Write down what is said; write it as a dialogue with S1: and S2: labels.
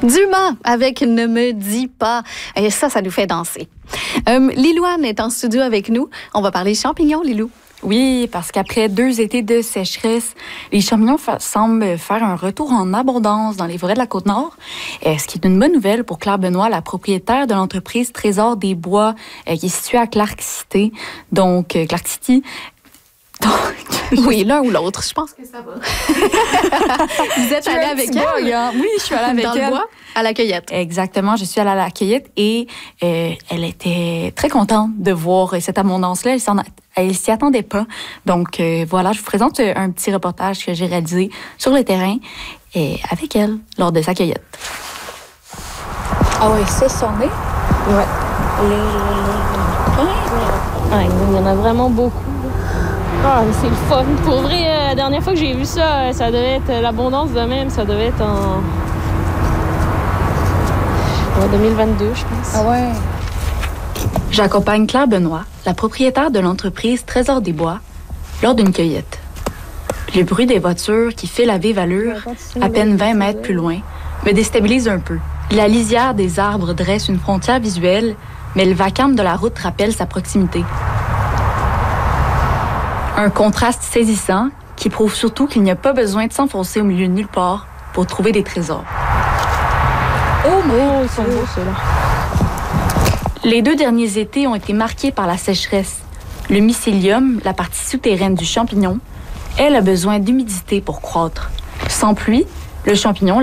S1: Dumas avec Ne me dis pas. Et ça nous fait danser. Lilouane est en studio avec nous. On va parler champignons, Lilou.
S2: Oui, parce qu'après 2 étés de sécheresse, les champignons semblent faire un retour en abondance dans les forêts de la Côte-Nord, ce qui est une bonne nouvelle pour Claire Benoît, la propriétaire de l'entreprise Trésor des Bois, qui est située à Clark City. Donc, Clark City.
S1: Oui, l'un ou l'autre, je pense que ça va. Vous êtes allée avec elle?
S2: Oui, je suis allée avec
S1: dans
S2: elle.
S1: Le bois, à la cueillette.
S2: Exactement, je suis allée à la cueillette et elle était très contente de voir cette abondance-là. Elle s'y attendait pas. Donc voilà, je vous présente un petit reportage que j'ai réalisé sur le terrain avec elle lors de sa cueillette.
S3: Ah oui, ça, c'en est?
S4: Ouais. Il y en a vraiment beaucoup. Ah, c'est le fun. Pour vrai, la dernière fois que j'ai vu ça, ça devait être l'abondance de même. Ça devait être en 2022, je pense.
S3: Ah ouais.
S2: J'accompagne Claire Benoît, la propriétaire de l'entreprise Trésor des Bois, lors d'une cueillette. Le bruit des voitures qui filent à vive allure, à peine 20 mètres plus loin, me déstabilise un peu. La lisière des arbres dresse une frontière visuelle, mais le vacarme de la route rappelle sa proximité. Un contraste saisissant qui prouve surtout qu'il n'y a pas besoin de s'enfoncer au milieu de nulle part pour trouver des trésors.
S4: Ils sont beaux, ceux-là.
S2: Les 2 derniers étés ont été marqués par la sécheresse. Le mycélium, la partie souterraine du champignon, elle a besoin d'humidité pour croître. Sans pluie, le champignon